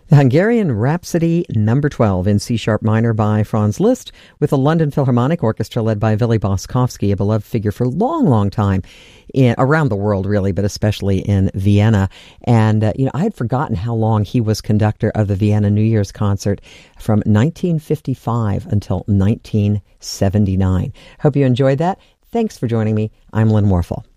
The Hungarian Rhapsody Number 12 in C-sharp minor by Franz Liszt, with the London Philharmonic Orchestra led by Willy Boskovsky, a beloved figure for a long, long time around the world, really, but especially in Vienna. And, I had forgotten how long he was conductor of the Vienna New Year's concert from 1955 until 1979. Hope you enjoyed that. Thanks for joining me. I'm Lynn Warfel.